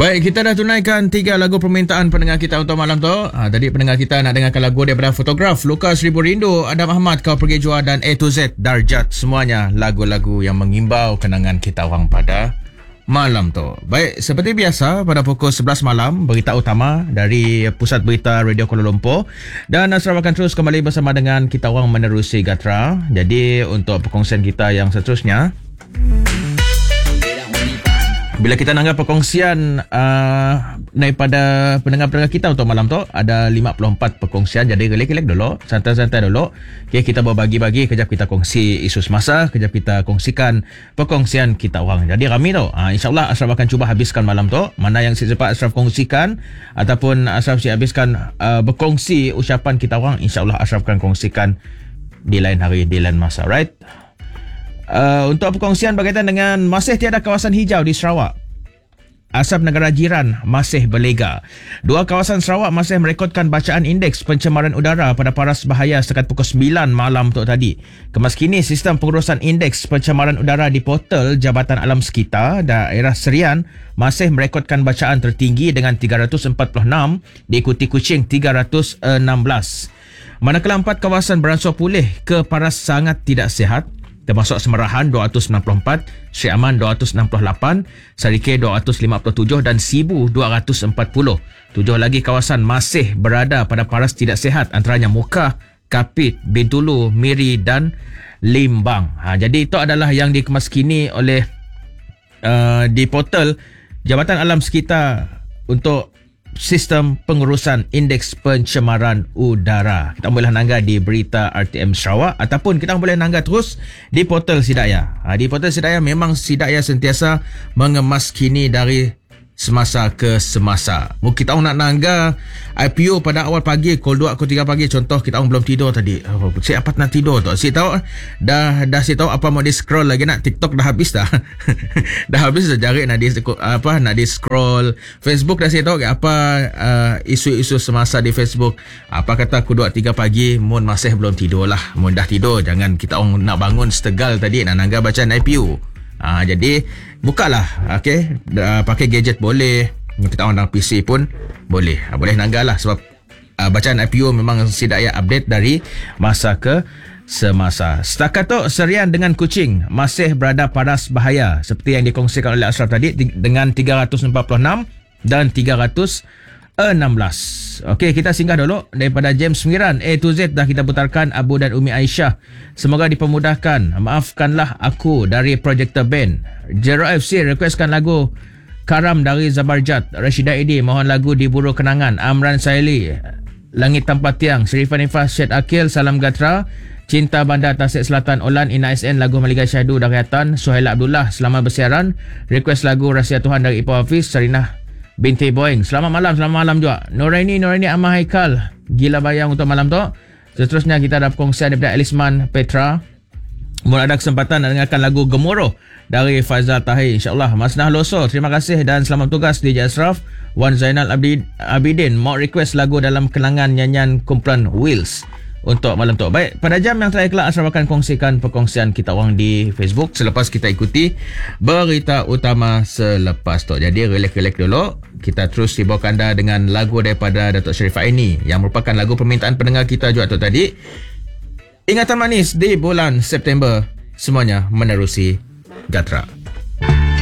Baik, kita dah tunaikan 3 lagu permintaan pendengar kita untuk malam tu. Tadi pendengar kita nak dengarkan lagu daripada Fotograf, Lukas Ribu Rindu, Adam Ahmad, Kau Pergi Jua dan A to Z, Darjat. Semuanya lagu-lagu yang mengimbau kenangan kita orang pada malam tu. Baik, seperti biasa pada pukul 11 malam, berita utama dari Pusat Berita Radio Kuala Lumpur. Dan Ashraf akan terus kembali bersama dengan kita orang menerusi Gatra. Jadi untuk perkongsian kita yang seterusnya, bila kita nanggap perkongsian daripada pendengar-pendengar kita untuk malam tu, ada 54 perkongsian. Jadi relax-relax dulu, santai-santai dulu. Okay, kita berbagi-bagi. Kejap kita kongsi isu semasa, kejap kita kongsikan perkongsian kita orang. Jadi ramai tu. InsyaAllah Ashraf akan cuba habiskan malam tu. Mana yang sempat Ashraf kongsikan ataupun Ashraf habiskan berkongsi ucapan kita orang, InsyaAllah Ashraf akan kongsikan di lain hari, di lain masa. Right? Untuk perkongsian berkaitan dengan masih tiada kawasan hijau di Sarawak. Asap negara jiran masih berlega. 2 kawasan Sarawak masih merekodkan bacaan indeks pencemaran udara pada paras bahaya setakat pukul 9 malam tu tadi. Kemas kini, sistem pengurusan indeks pencemaran udara di portal Jabatan Alam Sekitar daerah Serian masih merekodkan bacaan tertinggi dengan 346, diikuti Kuching 316. Manakala 4 kawasan beransur pulih ke paras sangat tidak sihat, termasuk Semerahan 294, Syed Aman 268, Sarike 257 dan Sibu 240. 7 lagi kawasan masih berada pada paras tidak sihat, antaranya Mukah, Kapit, Bintulu, Miri dan Limbang. Jadi itu adalah yang dikemaskini oleh di portal Jabatan Alam Sekitar untuk sistem pengurusan indeks pencemaran udara. Kita boleh nangga di berita RTM Sarawak ataupun kita boleh nangga terus di portal Sidaya. Di portal Sidaya memang Sidaya sentiasa mengemaskini dari semasa ke semasa. Kita nak nangga IPO pada awal pagi, pukul 2, pukul 3 pagi. Contoh kita belum tidur tadi. Saya apa nak tidur tu? Saya tahu dah saya tahu apa mau di scroll lagi nak. TikTok dah habis dah. Dah habis dah jari nak di scroll. Facebook dah saya tahu apa isu-isu semasa di Facebook. Apa kata pukul 2, 3 pagi mun masih belum tidur lah. Mun dah tidur jangan kita orang nak bangun setegal tadi nak nangga bacaan IPO. Jadi bukalah, okey, pakai gadget boleh, kita orang PC pun boleh. Boleh nanggal lah sebab bacaan IPO memang Sidaya update dari masa ke semasa. Setakat tu Serian dengan Kuching masih berada paras bahaya seperti yang dikongsikan oleh Ashraf tadi dengan 346 dan 316. Okey, kita singgah dulu daripada James Miran. A to Z dah kita putarkan, Abu dan Umi Aisyah. Semoga dipermudahkan. Maafkanlah aku dari Projector Band. Jero FC requestkan lagu Karam dari Zabarjat. Rashida Edi mohon lagu Diburu Kenangan. Amran Saili, Langit Tanpa Tiang. Sherifah Nifas, Syed Akil, Salam Gatra. Cinta Bandar Tasik Selatan Olan, Ina SN, lagu Maliga Syahdu Dariatan. Suhaila Abdullah, selamat bersiaran. Request lagu Rahsia Tuhan dari Ipoh Hafiz. Sarinah binti Boeing, selamat malam juga. Noraini Ammah Haikal, gila bayang untuk malam tu. Seterusnya kita ada perkongsian daripada Elisman Petra. Mula ada kesempatan nak dengarkan lagu Gemuruh dari Faizal Tahir. InsyaAllah. Masnah Loso, terima kasih dan selamat tugas DJ Ashraf. Wan Zainal Abidin mau request lagu dalam kenangan nyanyian kumpulan Wheels untuk malam tu. Baik, pada jam yang terakhir kelak Ashraf akan kongsikan perkongsian kita orang di Facebook selepas kita ikuti berita utama selepas tu. Jadi relax-relax dulu. Kita terus sibuk anda dengan lagu daripada Datuk Sharif Aini yang merupakan lagu permintaan pendengar kita juga tu tadi. Ingatan manis di bulan September, semuanya menerusi Gatra.